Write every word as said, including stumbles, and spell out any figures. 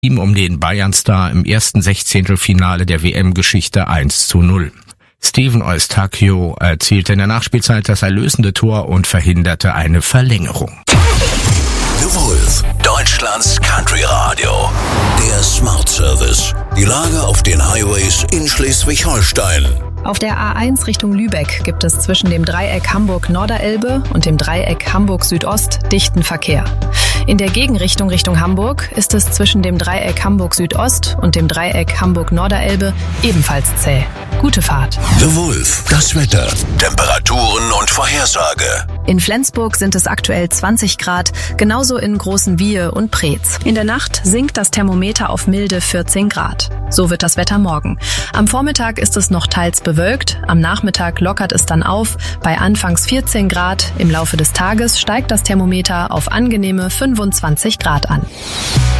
Ihm um den Bayern-Star im ersten Sechzehntelfinale der W M-Geschichte eins zu null. Steven Eustáquio erzielte in der Nachspielzeit das erlösende Tor und verhinderte eine Verlängerung. The Wolf, Deutschlands Country Radio. Der Smart Service. Die Lage auf den Highways in Schleswig-Holstein. Auf der A eins Richtung Lübeck gibt es zwischen dem Dreieck Hamburg-Norderelbe und dem Dreieck Hamburg-Südost dichten Verkehr. In der Gegenrichtung Richtung Hamburg ist es zwischen dem Dreieck Hamburg-Südost und dem Dreieck Hamburg-Norderelbe ebenfalls zäh. Gute Fahrt. The Wolf, das Wetter, Temperaturen und Vorhersage. In Flensburg sind es aktuell zwanzig Grad, genauso in Großenwiehe und Preetz. In der Nacht sinkt das Thermometer auf milde vierzehn Grad. So wird das Wetter morgen. Am Vormittag ist es noch teils bewölkt, am Nachmittag lockert es dann auf, bei anfangs vierzehn Grad. Im Laufe des Tages steigt das Thermometer auf angenehme fünfundzwanzig Grad an.